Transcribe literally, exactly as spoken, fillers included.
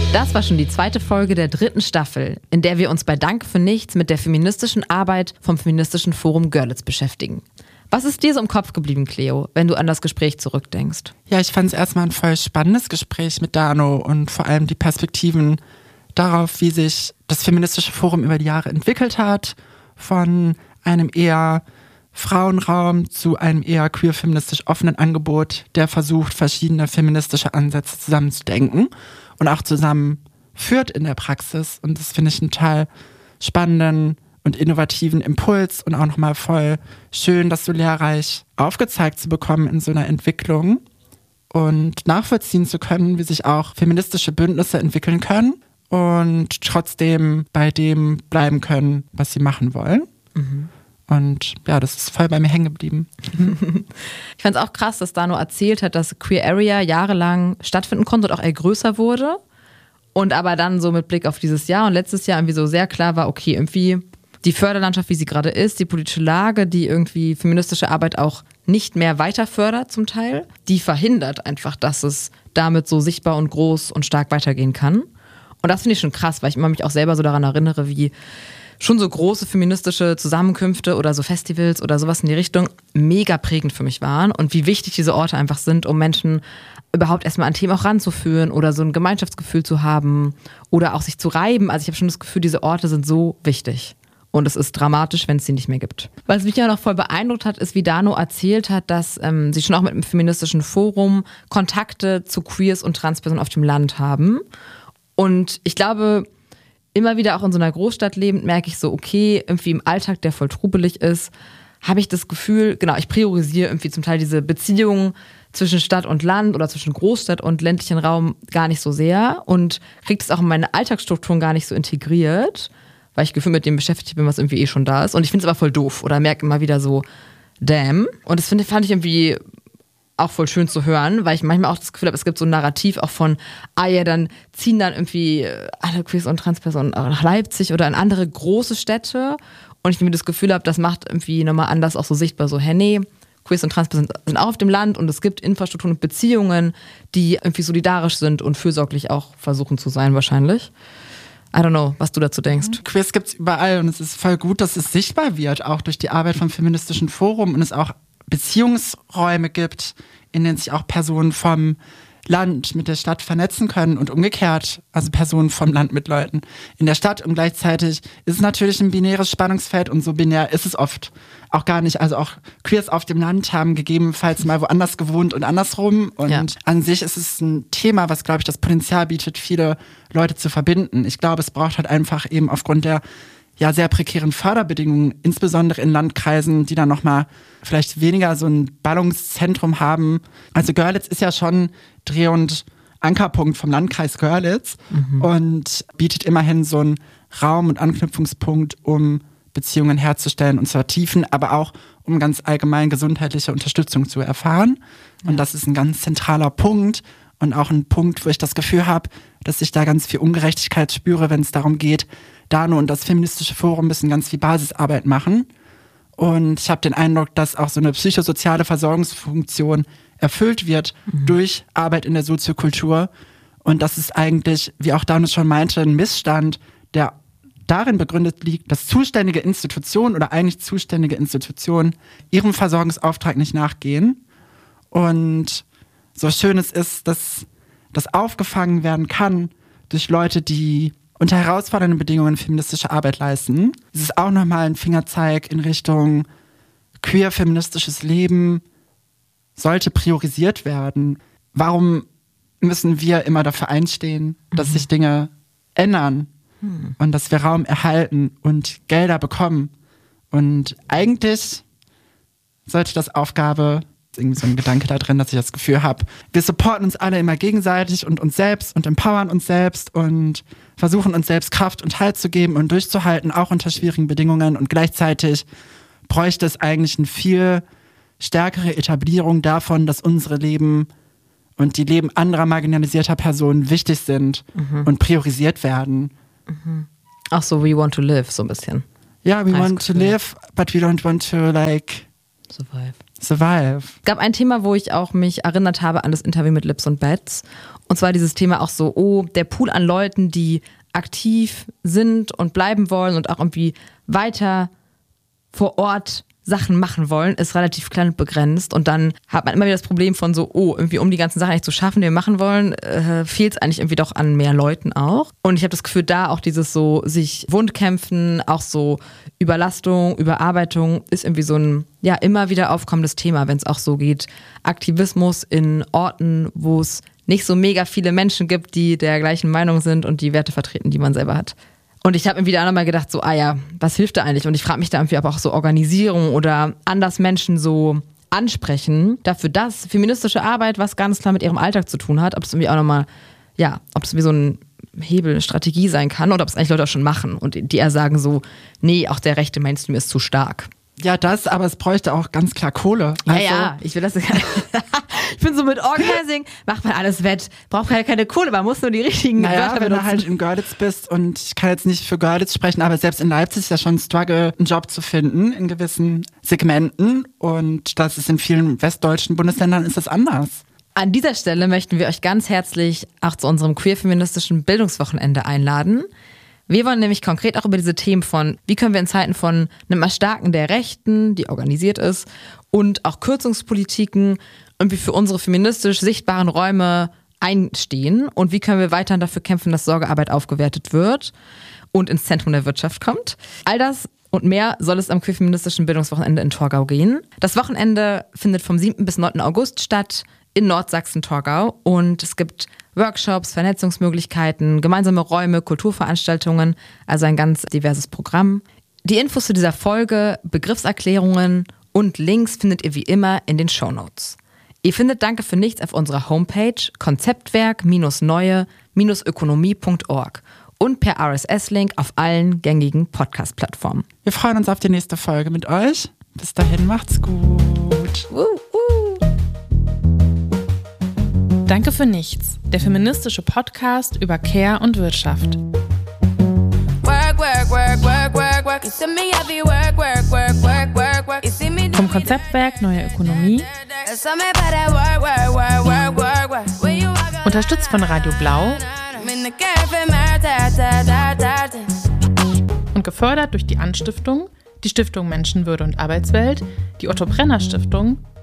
Das war schon die zweite Folge der dritten Staffel, in der wir uns bei Danke für nichts mit der feministischen Arbeit vom feministischen Forum Görlitz beschäftigen. Was ist dir so im Kopf geblieben, Cleo, wenn du an das Gespräch zurückdenkst? Ja, ich fand es erstmal ein voll spannendes Gespräch mit Dano und vor allem die Perspektiven darauf, wie sich das feministische Forum über die Jahre entwickelt hat, von einem eher Frauenraum zu einem eher queer-feministisch offenen Angebot, der versucht, verschiedene feministische Ansätze zusammenzudenken und auch zusammenführt in der Praxis. Und das finde ich einen total spannenden und innovativen Impuls und auch nochmal voll schön, das so lehrreich aufgezeigt zu bekommen in so einer Entwicklung und nachvollziehen zu können, wie sich auch feministische Bündnisse entwickeln können und trotzdem bei dem bleiben können, was sie machen wollen. Mhm. Und ja, das ist voll bei mir hängen geblieben. Ich fand es auch krass, dass Dano erzählt hat, dass Queer Area jahrelang stattfinden konnte und auch eher größer wurde. Und aber dann so mit Blick auf dieses Jahr und letztes Jahr irgendwie so sehr klar war, okay, irgendwie die Förderlandschaft, wie sie gerade ist, die politische Lage, die irgendwie feministische Arbeit auch nicht mehr weiter fördert zum Teil, die verhindert einfach, dass es damit so sichtbar und groß und stark weitergehen kann. Und das finde ich schon krass, weil ich immer mich auch selber so daran erinnere, wie schon so große feministische Zusammenkünfte oder so Festivals oder sowas in die Richtung mega prägend für mich waren und wie wichtig diese Orte einfach sind, um Menschen überhaupt erstmal an Themen auch ranzuführen oder so ein Gemeinschaftsgefühl zu haben oder auch sich zu reiben. Also ich habe schon das Gefühl, diese Orte sind so wichtig. Und es ist dramatisch, wenn es sie nicht mehr gibt. Was mich ja noch voll beeindruckt hat, ist, wie Dano erzählt hat, dass ähm, sie schon auch mit dem feministischen Forum Kontakte zu Queers und Transpersonen auf dem Land haben. Und ich glaube, immer wieder auch in so einer Großstadt lebend, merke ich so, okay, irgendwie im Alltag, der voll trubelig ist, habe ich das Gefühl, genau, ich priorisiere irgendwie zum Teil diese Beziehungen zwischen Stadt und Land oder zwischen Großstadt und ländlichen Raum gar nicht so sehr und kriege das auch in meine Alltagsstrukturen gar nicht so integriert, weil ich gefühlt mit dem beschäftigt bin, was irgendwie eh schon da ist. Und ich finde es aber voll doof oder merke immer wieder so, damn. Und das find, fand ich irgendwie auch voll schön zu hören, weil ich manchmal auch das Gefühl habe, es gibt so ein Narrativ auch von, ah ja, dann ziehen dann irgendwie alle Queers und Transpersonen nach Leipzig oder in andere große Städte und ich irgendwie das Gefühl habe, das macht irgendwie nochmal anders auch so sichtbar, so, hä, nee, Queers und Transpersonen sind auch auf dem Land und es gibt Infrastrukturen und Beziehungen, die irgendwie solidarisch sind und fürsorglich auch versuchen zu sein wahrscheinlich. I don't know, was du dazu denkst. Queers gibt's überall und es ist voll gut, dass es sichtbar wird, auch durch die Arbeit vom feministischen Forum und es auch Beziehungsräume gibt, in denen sich auch Personen vom Land mit der Stadt vernetzen können und umgekehrt, also Personen vom Land mit Leuten in der Stadt. Und gleichzeitig ist es natürlich ein binäres Spannungsfeld und so binär ist es oft auch gar nicht. Also auch Queers auf dem Land haben gegebenenfalls mal woanders gewohnt und andersrum. Und ja. An sich ist es ein Thema, was, glaube ich, das Potenzial bietet, viele Leute zu verbinden. Ich glaube, es braucht halt einfach eben aufgrund der ja sehr prekären Förderbedingungen, insbesondere in Landkreisen, die dann nochmal vielleicht weniger so ein Ballungszentrum haben. Also Görlitz ist ja schon Dreh- und Ankerpunkt vom Landkreis Görlitz mhm. und bietet immerhin so einen Raum und Anknüpfungspunkt, um Beziehungen herzustellen und zu vertiefen, aber auch um ganz allgemein gesundheitliche Unterstützung zu erfahren. Ja. Und das ist ein ganz zentraler Punkt und auch ein Punkt, wo ich das Gefühl habe, dass ich da ganz viel Ungerechtigkeit spüre, wenn es darum geht, Dano und das feministische Forum müssen ganz viel Basisarbeit machen. Und ich habe den Eindruck, dass auch so eine psychosoziale Versorgungsfunktion erfüllt wird mhm. durch Arbeit in der Soziokultur. Und das ist eigentlich, wie auch Dano schon meinte, ein Missstand, der darin begründet liegt, dass zuständige Institutionen oder eigentlich zuständige Institutionen ihrem Versorgungsauftrag nicht nachgehen. Und so schön es ist, dass das aufgefangen werden kann durch Leute, die unter herausfordernden Bedingungen feministische Arbeit leisten. Es ist auch nochmal ein Fingerzeig in Richtung queer-feministisches Leben sollte priorisiert werden. Warum müssen wir immer dafür einstehen, dass mhm. sich Dinge ändern mhm. und dass wir Raum erhalten und Gelder bekommen? Und eigentlich sollte das Aufgabe, irgendwie so ein Gedanke da drin, dass ich das Gefühl habe, wir supporten uns alle immer gegenseitig und uns selbst und empowern uns selbst und versuchen uns selbst Kraft und Halt zu geben und durchzuhalten, auch unter schwierigen Bedingungen. Und gleichzeitig bräuchte es eigentlich eine viel stärkere Etablierung davon, dass unsere Leben und die Leben anderer marginalisierter Personen wichtig sind mhm. und priorisiert werden. Mhm. Ach so, we want to live, so ein bisschen. Ja, yeah, we want to live, but we don't want to like survive. survive. Es gab ein Thema, wo ich auch mich erinnert habe an das Interview mit Lips und Bets. Und zwar dieses Thema auch so, oh, der Pool an Leuten, die aktiv sind und bleiben wollen und auch irgendwie weiter vor Ort Sachen machen wollen, ist relativ klein und begrenzt. Und dann hat man immer wieder das Problem von so, oh, irgendwie um die ganzen Sachen eigentlich zu schaffen, die wir machen wollen, äh, fehlt es eigentlich irgendwie doch an mehr Leuten auch. Und ich habe das Gefühl, da auch dieses so sich wundkämpfen, auch so Überlastung, Überarbeitung ist irgendwie so ein ja immer wieder aufkommendes Thema, wenn es auch so geht. Aktivismus in Orten, wo es nicht so mega viele Menschen gibt, die der gleichen Meinung sind und die Werte vertreten, die man selber hat. Und ich habe mir wieder einmal gedacht, so, ah ja, was hilft da eigentlich? Und ich frage mich da irgendwie aber auch so Organisierung oder anders Menschen so ansprechen, dafür, dass feministische Arbeit was ganz klar mit ihrem Alltag zu tun hat, ob es irgendwie auch nochmal, ja, ob es wie so ein Hebel, eine Strategie sein kann oder ob es eigentlich Leute auch schon machen und die eher sagen so, nee, auch der rechte Mainstream ist zu stark. Ja, das, aber es bräuchte auch ganz klar Kohle. Also, ja, ja, ich will das. Ich bin so mit Organizing, macht man alles wett, braucht man keine Kohle, man muss nur die richtigen naja, Wörter wenn benutzen. du halt in Görlitz bist und ich kann jetzt nicht für Görlitz sprechen, aber selbst in Leipzig ist ja schon ein Struggle, einen Job zu finden in gewissen Segmenten und das ist in vielen westdeutschen Bundesländern ist das anders. An dieser Stelle möchten wir euch ganz herzlich auch zu unserem queer-feministischen Bildungswochenende einladen. Wir wollen nämlich konkret auch über diese Themen von, wie können wir in Zeiten von einem Erstarken der Rechten, die organisiert ist, und auch Kürzungspolitiken irgendwie für unsere feministisch sichtbaren Räume einstehen und wie können wir weiterhin dafür kämpfen, dass Sorgearbeit aufgewertet wird und ins Zentrum der Wirtschaft kommt. All das und mehr soll es am queer-feministischen Bildungswochenende in Torgau gehen. Das Wochenende findet vom siebten bis neunten August statt in Nordsachsen-Torgau und es gibt Workshops, Vernetzungsmöglichkeiten, gemeinsame Räume, Kulturveranstaltungen, also ein ganz diverses Programm. Die Infos zu dieser Folge, Begriffserklärungen und Links findet ihr wie immer in den Shownotes. Ihr findet Danke für nichts auf unserer Homepage konzeptwerk neue ökonomie punkt org und per R S S-Link auf allen gängigen Podcast-Plattformen. Wir freuen uns auf die nächste Folge mit euch. Bis dahin, macht's gut. Uh, uh. Danke für nichts, der feministische Podcast über Care und Wirtschaft. Vom Konzeptwerk Neue Ökonomie, unterstützt von Radio Blau und gefördert durch die Anstiftung, die Stiftung Menschenwürde und Arbeitswelt, die Otto Brenner Stiftung